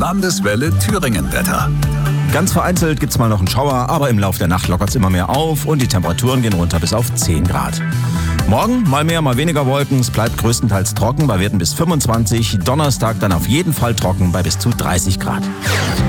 Landeswelle Thüringen-Wetter. Ganz vereinzelt gibt's mal noch einen Schauer, aber im Laufe der Nacht lockert's immer mehr auf und die Temperaturen gehen runter bis auf 10 Grad. Morgen mal mehr, mal weniger Wolken. Es bleibt größtenteils trocken bei Werten bis 25. Donnerstag dann auf jeden Fall trocken bei bis zu 30 Grad.